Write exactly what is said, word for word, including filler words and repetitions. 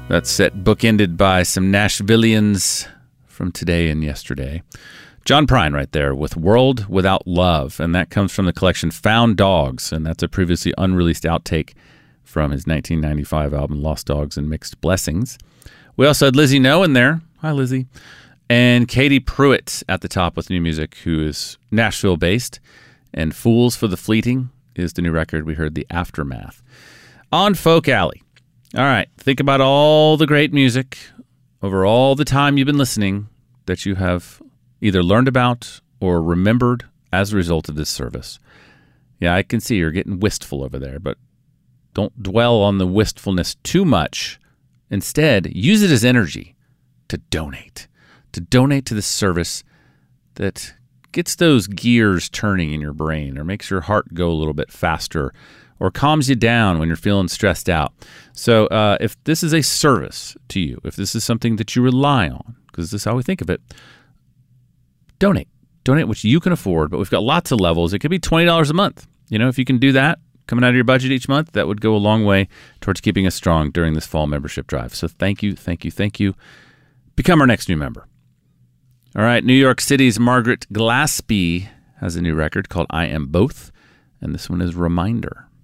That set bookended by some Nashvillians from today and yesterday. John Prine right there with World Without Love, and that comes from the collection Found Dogs, and that's a previously unreleased outtake from his nineteen ninety-five album Lost Dogs and Mixed Blessings. We also had Lizzie No in there. Hi, Lizzie. And Katie Pruitt at the top with new music, who is Nashville-based, and Fools for the Fleeting is the new record. We heard The Aftermath. On Folk Alley. All right, think about all the great music over all the time you've been listening that you have either learned about or remembered as a result of this service. Yeah, I can see you're getting wistful over there, but don't dwell on the wistfulness too much. Instead, use it as energy to donate, to donate to this service that gets those gears turning in your brain or makes your heart go a little bit faster or calms you down when you're feeling stressed out. So uh, if this is a service to you, if this is something that you rely on, because this is how we think of it, donate. Donate what you can afford, but we've got lots of levels. It could be twenty dollars a month. You know, if you can do that, coming out of your budget each month, that would go a long way towards keeping us strong during this fall membership drive. So thank you, thank you, thank you. Become our next new member. All right, New York City's Margaret Glaspie has a new record called I Am Both, and this one is Reminder.